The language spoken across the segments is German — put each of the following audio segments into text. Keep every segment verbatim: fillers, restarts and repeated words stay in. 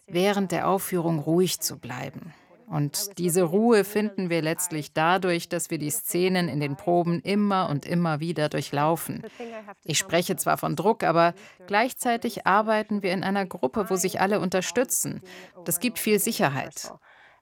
während der Aufführung ruhig zu bleiben. Und diese Ruhe finden wir letztlich dadurch, dass wir die Szenen in den Proben immer und immer wieder durchlaufen. Ich spreche zwar von Druck, aber gleichzeitig arbeiten wir in einer Gruppe, wo sich alle unterstützen. Das gibt viel Sicherheit.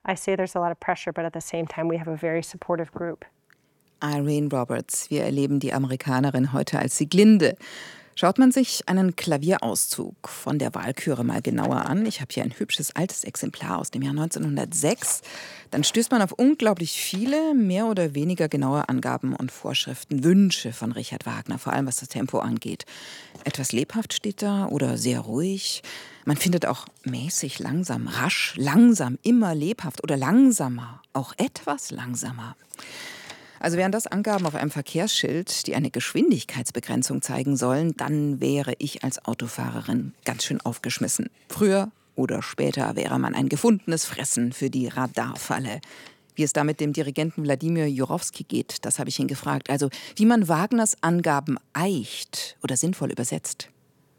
Irene Roberts, wir erleben die Amerikanerin heute als Sieglinde. Schaut man sich einen Klavierauszug von der Walküre mal genauer an, ich habe hier ein hübsches altes Exemplar aus dem Jahr neunzehnhundertsechs, dann stößt man auf unglaublich viele, mehr oder weniger genaue Angaben und Vorschriften, Wünsche von Richard Wagner, vor allem was das Tempo angeht. Etwas lebhaft steht da oder sehr ruhig. Man findet auch mäßig langsam, rasch, langsam, immer lebhaft oder langsamer, auch etwas langsamer. Also wären das Angaben auf einem Verkehrsschild, die eine Geschwindigkeitsbegrenzung zeigen sollen, dann wäre ich als Autofahrerin ganz schön aufgeschmissen. Früher oder später wäre man ein gefundenes Fressen für die Radarfalle. Wie es da mit dem Dirigenten Wladimir Jurowski geht, das habe ich ihn gefragt. Also wie man Wagners Angaben eicht oder sinnvoll übersetzt.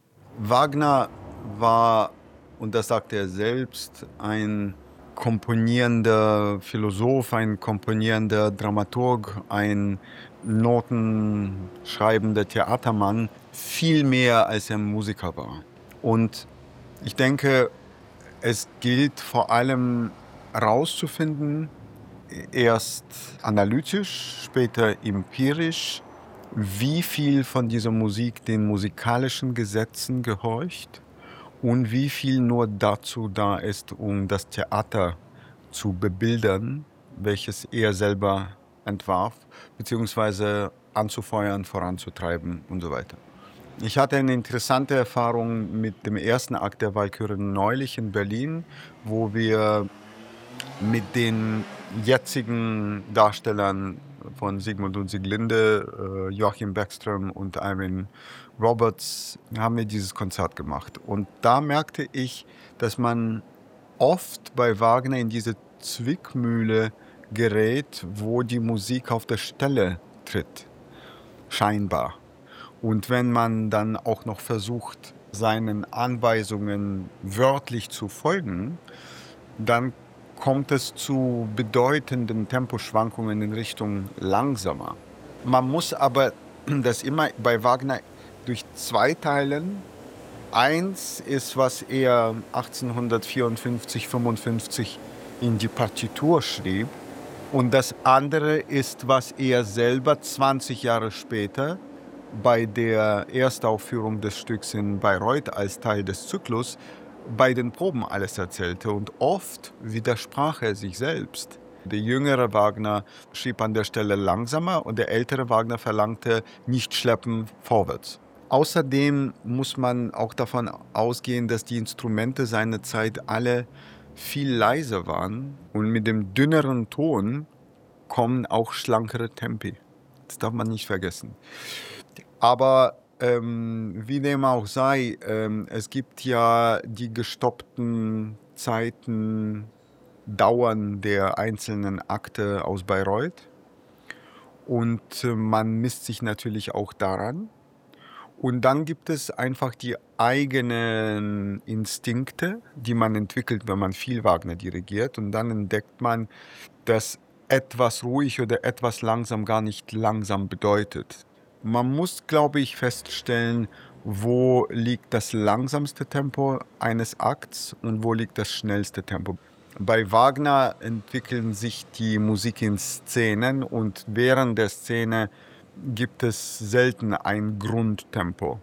Wagner war, und das sagt er selbst, ein komponierender Philosoph, ein komponierender Dramaturg, ein notenschreibender Theatermann, viel mehr als er Musiker war. Und ich denke, es gilt vor allem herauszufinden, erst analytisch, später empirisch, wie viel von dieser Musik den musikalischen Gesetzen gehorcht und wie viel nur dazu da ist, um das Theater zu bebildern, welches er selber entwarf, beziehungsweise anzufeuern, voranzutreiben und so weiter. Ich hatte eine interessante Erfahrung mit dem ersten Akt der Walküre neulich in Berlin, wo wir mit den jetzigen Darstellern von Sigmund und Sieglinde, Joachim Beckström und Irene Roberts, haben wir dieses Konzert gemacht. Und da merkte ich, dass man oft bei Wagner in diese Zwickmühle gerät, wo die Musik auf der Stelle tritt, scheinbar. Und wenn man dann auch noch versucht, seinen Anweisungen wörtlich zu folgen, dann kommt es zu bedeutenden Temposchwankungen in Richtung langsamer. Man muss aber das immer bei Wagner durch zwei teilen. Eins ist, was er achtzehnhundertvierundfünfzig, fünfundfünfzig in die Partitur schrieb. Und das andere ist, was er selber zwanzig Jahre später bei der Erstaufführung des Stücks in Bayreuth als Teil des Zyklus bei den Proben alles erzählte. Und oft widersprach er sich selbst. Der jüngere Wagner schrieb an der Stelle langsamer und der ältere Wagner verlangte nicht schleppen vorwärts. Außerdem muss man auch davon ausgehen, dass die Instrumente seiner Zeit alle viel leiser waren und mit dem dünneren Ton kommen auch schlankere Tempi. Das darf man nicht vergessen. Aber ähm, wie dem auch sei, ähm, es gibt ja die gestoppten Zeiten, Dauern der einzelnen Akte aus Bayreuth und äh, man misst sich natürlich auch daran. Und dann gibt es einfach die eigenen Instinkte, die man entwickelt, wenn man viel Wagner dirigiert. Und dann entdeckt man, dass etwas ruhig oder etwas langsam gar nicht langsam bedeutet. Man muss, glaube ich, feststellen, wo liegt das langsamste Tempo eines Akts und wo liegt das schnellste Tempo. Bei Wagner entwickeln sich die Musik in Szenen und während der Szene gibt es selten ein Grundtempo.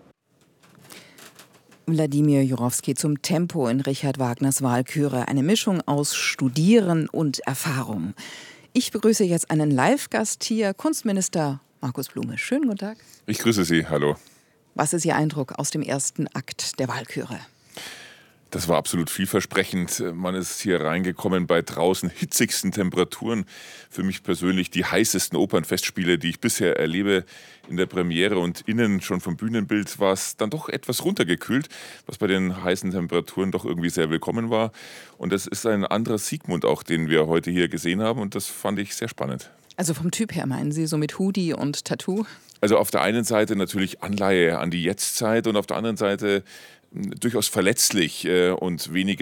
Wladimir Jurowski zum Tempo in Richard Wagners Walküre. Eine Mischung aus Studieren und Erfahrung. Ich begrüße jetzt einen Live-Gast hier, Kunstminister Markus Blume. Schönen guten Tag. Ich grüße Sie, hallo. Was ist Ihr Eindruck aus dem ersten Akt der Walküre? Das war absolut vielversprechend. Man ist hier reingekommen bei draußen hitzigsten Temperaturen. Für mich persönlich die heißesten Opernfestspiele, die ich bisher erlebe. In der Premiere und innen schon vom Bühnenbild war es dann doch etwas runtergekühlt, was bei den heißen Temperaturen doch irgendwie sehr willkommen war. Und das ist ein anderer Sigmund auch, den wir heute hier gesehen haben. Und das fand ich sehr spannend. Also vom Typ her meinen Sie, so mit Hoodie und Tattoo? Also auf der einen Seite natürlich Anleihe an die Jetztzeit und auf der anderen Seite durchaus verletzlich und weniger